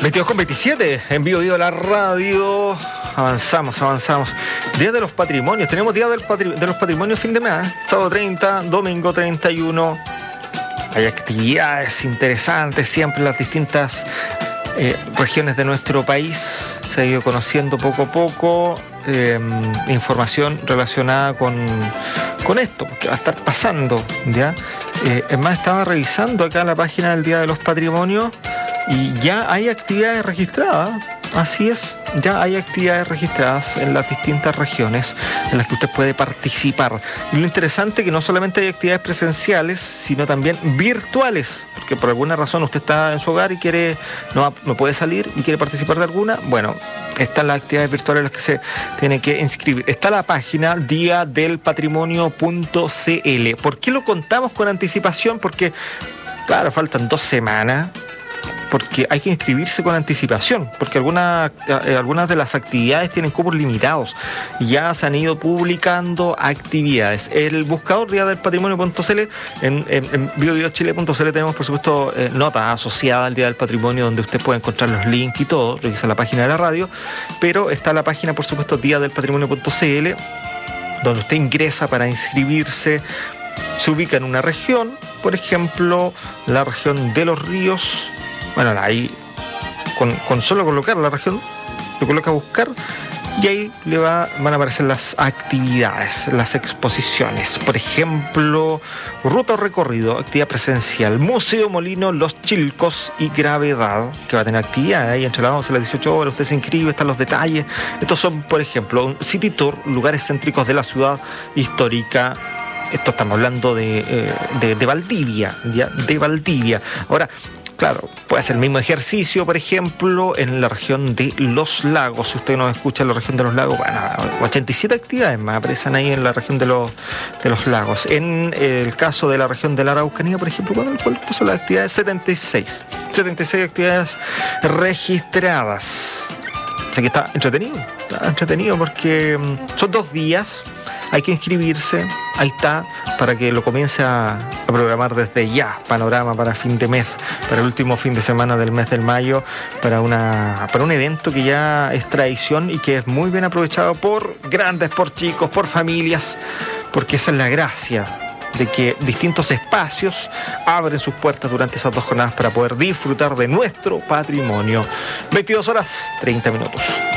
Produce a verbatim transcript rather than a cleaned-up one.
veintidós con veintisiete, en vivo, vivo la radio. Avanzamos, avanzamos. Día de los patrimonios. Tenemos Día del patri- de los patrimonios fin de mes. ¿eh? Sábado treinta, domingo treinta y uno. Hay actividades interesantes siempre en las distintas eh, regiones de nuestro país. Se ha ido conociendo poco a poco eh, información relacionada con, con esto, que va a estar pasando, ¿ya? Eh, es más, estaba revisando acá la página del Día de los Patrimonios y ya hay actividades registradas. Así es, ya hay actividades registradas en las distintas regiones en las que usted puede participar. Y lo interesante es que no solamente hay actividades presenciales, sino también virtuales, porque por alguna razón usted está en su hogar y quiere no, no puede salir y quiere participar de alguna. Bueno, están las actividades virtuales en las que se tiene que inscribir. Está la página dia del patrimonio punto c l. ¿Por qué lo contamos con anticipación? Porque, claro, faltan dos semanas. Porque hay que inscribirse con anticipación, porque algunas, eh, algunas de las actividades tienen cupos limitados. Ya se han ido publicando actividades. El buscador dia del patrimonio punto c l, en, en, en bio bio chile punto c l tenemos por supuesto eh, notas asociadas al Día del Patrimonio donde usted puede encontrar los links y todo, revisa la página de la radio, pero está la página por supuesto dia del patrimonio punto c l, donde usted ingresa para inscribirse. Se ubica en una región, por ejemplo, la región de Los Ríos. Bueno, ahí con, con solo colocar la región, lo coloca a buscar y ahí le va, van a aparecer las actividades, las exposiciones. Por ejemplo, ruta o recorrido, actividad presencial, Museo Molino, Los Chilcos y Gravedad, que va a tener actividad ahí entre las once y las dieciocho horas. Usted se inscribe, están los detalles. Estos son, por ejemplo, un city tour, lugares céntricos de la ciudad histórica. Esto estamos hablando de, eh, de, de Valdivia, ¿ya? De Valdivia. Ahora, claro, puede hacer el mismo ejercicio, por ejemplo, en la región de Los Lagos. Si usted nos escucha en la región de Los Lagos, bueno, ochenta y siete actividades más aparecen ahí en la región de los, de los lagos. En el caso de la región de la Araucanía, por ejemplo, ¿cuántas son las actividades? setenta y seis. setenta y seis actividades registradas. O sea que está entretenido, está entretenido porque son dos días. Hay que inscribirse, ahí está, para que lo comience a, a programar desde ya. Panorama para fin de mes, para el último fin de semana del mes del mayo, para, una, para un evento que ya es tradición y que es muy bien aprovechado por grandes, por chicos, por familias, porque esa es la gracia de que distintos espacios abren sus puertas durante esas dos jornadas para poder disfrutar de nuestro patrimonio. veintidós horas, treinta minutos.